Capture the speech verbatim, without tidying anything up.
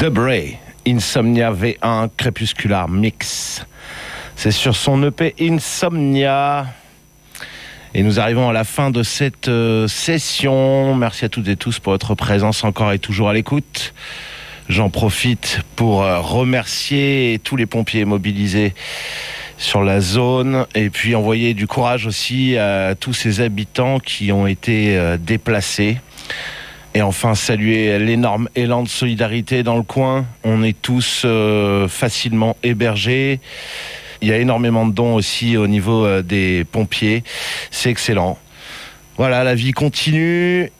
Debray, Insomnia V un Crépuscular Mix. C'est sur son E P Insomnia. Et nous arrivons à la fin de cette euh, session. Merci à toutes et tous pour votre présence encore et toujours à l'écoute. J'en profite pour euh, remercier tous les pompiers mobilisés sur la zone et puis envoyer du courage aussi à tous ces habitants qui ont été euh, déplacés. Et enfin, saluer l'énorme élan de solidarité dans le coin. On est tous euh, facilement hébergés. Il y a énormément de dons aussi au niveau euh, des pompiers. C'est excellent. Voilà, la vie continue.